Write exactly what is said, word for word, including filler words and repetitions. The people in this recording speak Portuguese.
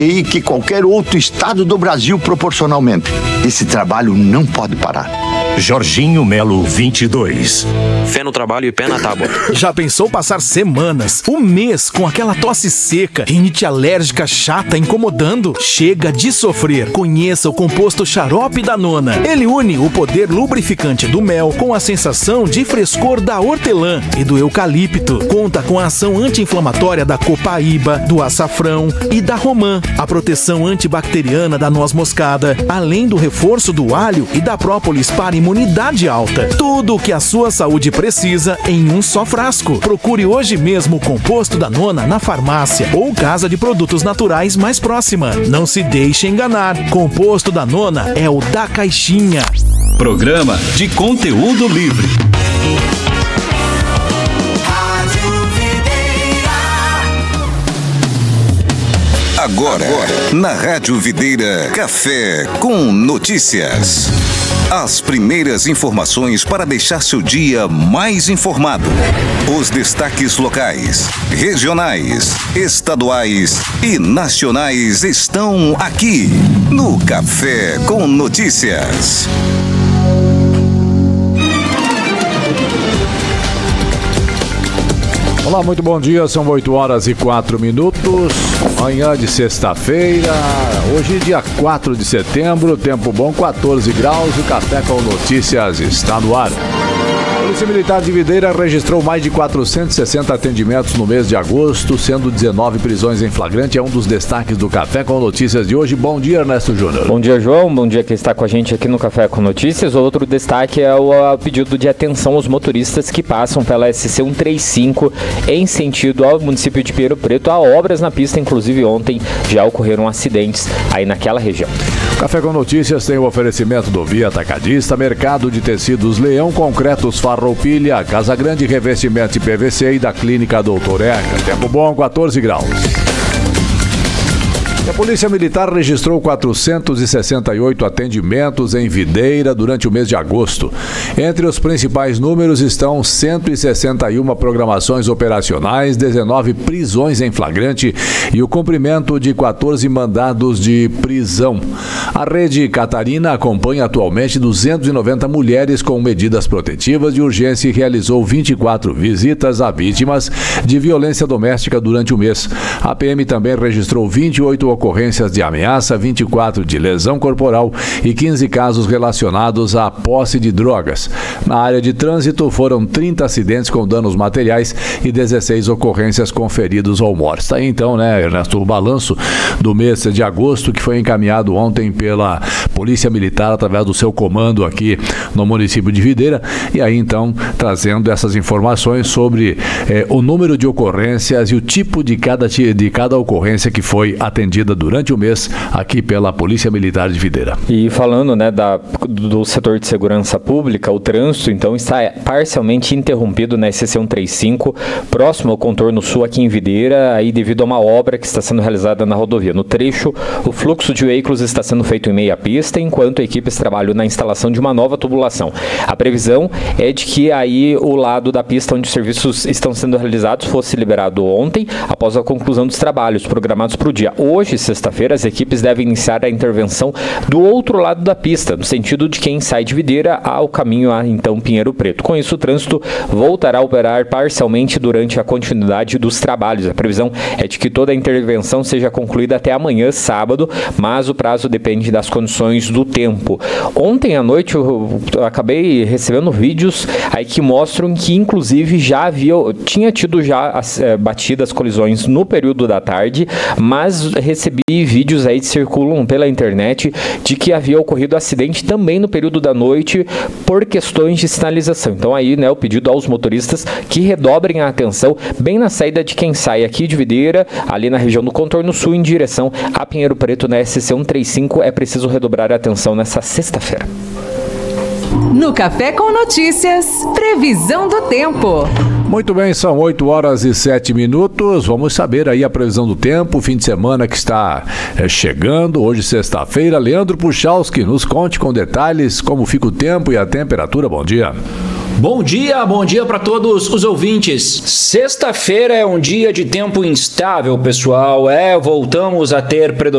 e que qualquer outro estado do Brasil proporcionalmente. Esse trabalho não pode parar. Jorginho Melo, vinte e dois. Fé no trabalho e pé na tábua. Já pensou passar semanas, um mês com aquela tosse seca, rinite alérgica chata incomodando? Chega de sofrer. Conheça o composto xarope da Nona. Ele une o poder lubrificante do mel com a sensação de frescor da hortelã e do eucalipto. Conta com a ação anti-inflamatória da copaíba, do açafrão e da romã, a proteção antibacteriana da noz moscada, além do reforço do alho e da própolis para imunidade alta. Tudo o que a sua saúde precisa em um só frasco. Procure hoje mesmo o composto da Nona na farmácia ou casa de produtos naturais mais próxima. Não se deixe enganar. Composto da Nona é o da caixinha. Programa de conteúdo livre. Agora, na Rádio Videira, Café com Notícias. As primeiras informações para deixar seu dia mais informado. Os destaques locais, regionais, estaduais e nacionais estão aqui no Café com Notícias. Olá, muito bom dia, são oito horas e quatro minutos, manhã de sexta-feira, hoje dia quatro de setembro, tempo bom, quatorze graus, o Café com Notícias está no ar. A Polícia Militar de Videira registrou mais de quatrocentos e sessenta atendimentos no mês de agosto, sendo dezenove prisões em flagrante. É um dos destaques do Café com Notícias de hoje. Bom dia, Ernesto Júnior. Bom dia, João. Bom dia quem está com a gente aqui no Café com Notícias. Outro destaque é o pedido de atenção aos motoristas que passam pela S C cento e trinta e cinco em sentido ao município de Pinheiro Preto. Há obras na pista, inclusive ontem já ocorreram acidentes aí naquela região. Café com Notícias tem o oferecimento do Via Atacadista, Mercado de Tecidos Leão, Concretos Farroupilha, Casa Grande Revestimento de P V C e da Clínica Doutor Eca. Tempo bom, quatorze graus. A Polícia Militar registrou quatrocentos e sessenta e oito atendimentos em Videira durante o mês de agosto. Entre os principais números estão cento e sessenta e uma programações operacionais, dezenove prisões em flagrante e o cumprimento de quatorze mandados de prisão. A Rede Catarina acompanha atualmente duzentas e noventa mulheres com medidas protetivas de urgência e realizou vinte e quatro visitas a vítimas de violência doméstica durante o mês. A P M também registrou vinte e oito ocorrências de ameaça, vinte e quatro de lesão corporal e quinze casos relacionados à posse de drogas. Na área de trânsito foram trinta acidentes com danos materiais e dezesseis ocorrências com feridos ou mortos. Tá aí então, né, Ernesto, o balanço do mês de agosto que foi encaminhado ontem pela Polícia Militar através do seu comando aqui no município de Videira, e aí então trazendo essas informações sobre eh, o número de ocorrências e o tipo de cada, de cada ocorrência que foi atendida durante o mês aqui pela Polícia Militar de Videira. E falando, né, da, do setor de segurança pública, o trânsito então está parcialmente interrompido na S C cento e trinta e cinco, próximo ao contorno sul aqui em Videira, aí devido a uma obra que está sendo realizada na rodovia. No trecho, o fluxo de veículos está sendo feito em meia pista, enquanto equipes trabalham na instalação de uma nova tubulação. A previsão é de que aí o lado da pista onde os serviços estão sendo realizados fosse liberado ontem, após a conclusão dos trabalhos programados para o dia. Hoje, sexta-feira, as equipes devem iniciar a intervenção do outro lado da pista, no sentido de quem sai de Videira ao caminho a, então, Pinheiro Preto. Com isso, o trânsito voltará a operar parcialmente durante a continuidade dos trabalhos. A previsão é de que toda a intervenção seja concluída até amanhã, sábado, mas o prazo depende das condições do tempo. Ontem à noite, eu, eu acabei recebendo vídeos aí que mostram que, inclusive, já havia, tinha tido já as, é, batidas, colisões no período da tarde, mas recebi vídeos aí que circulam pela internet de que havia ocorrido acidente também no período da noite por questões de sinalização. Então aí, né, o pedido aos motoristas que redobrem a atenção bem na saída de quem sai aqui de Videira, ali na região do contorno sul, em direção a Pinheiro Preto, na S C cento e trinta e cinco, é preciso redobrar a atenção nessa sexta-feira. No Café com Notícias, previsão do tempo. Muito bem, são oito horas e sete minutos. Vamos saber aí a previsão do tempo, fim de semana que está é, chegando, hoje sexta-feira. Leandro Puchalski, nos conte com detalhes como fica o tempo e a temperatura. Bom dia. Bom dia, bom dia para todos os ouvintes. Sexta-feira é um dia de tempo instável, pessoal. É, voltamos a ter predominância